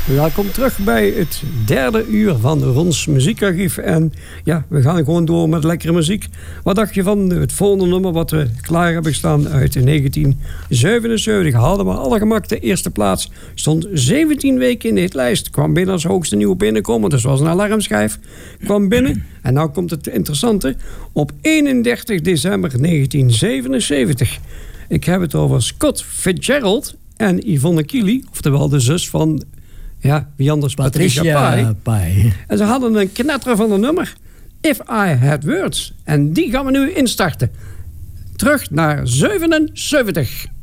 Welkom terug bij het derde uur van Rons Muziekarchief. En ja, we gaan gewoon door met lekkere muziek. Wat dacht je van het volgende nummer wat we klaar hebben staan uit 1977? Hadden we alle gemak de eerste plaats. Stond 17 weken in de hitlijst. Kwam binnen als hoogste nieuwe binnenkomer. Dus was een alarmschijf. Kwam binnen. En nou komt het interessante. Op 31 december 1977. Ik heb het over Scott Fitzgerald en Yvonne Keely. Oftewel de zus van... Ja, wie anders? Patricia Pai. En ze hadden een knetter van een nummer. If I Had Words. En die gaan we nu instarten. Terug naar 77.